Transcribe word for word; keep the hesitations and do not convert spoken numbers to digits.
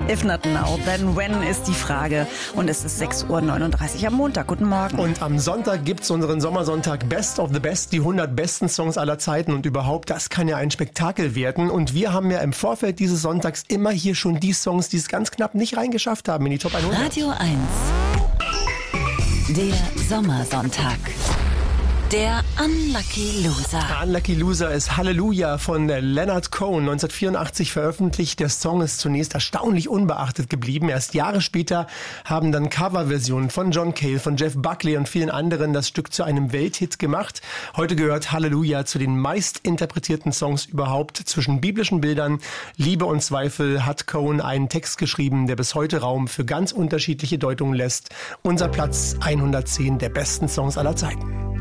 If not now, then when ist die Frage. Und es ist sechs Uhr neununddreißig am Montag. Guten Morgen. Und am Sonntag gibt's unseren Sommersonntag Best of the Best, die hundert besten Songs aller Zeiten. Und überhaupt, das kann ja ein Spektakel werden. Und wir haben ja im Vorfeld dieses Sonntags immer hier schon die Songs, die es ganz knapp nicht reingeschafft haben in die Top hundert. Radio eins. Der Sommersonntag. Der Unlucky Loser. Der Unlucky Loser ist Halleluja von Leonard Cohen, neunzehnhundertvierundachtzig veröffentlicht. Der Song ist zunächst erstaunlich unbeachtet geblieben. Erst Jahre später haben dann Coverversionen von John Cale, von Jeff Buckley und vielen anderen das Stück zu einem Welthit gemacht. Heute gehört Halleluja zu den meist interpretierten Songs überhaupt. Zwischen biblischen Bildern, Liebe und Zweifel hat Cohen einen Text geschrieben, der bis heute Raum für ganz unterschiedliche Deutungen lässt. Unser Platz hundertzehn der besten Songs aller Zeiten.